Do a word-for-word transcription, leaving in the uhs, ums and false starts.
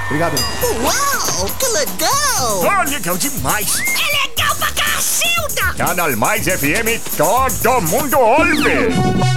Obrigado. Uau, que legal! Oh, legal demais. É legal pra cacilda! Canal Mais F M, todo mundo ouve.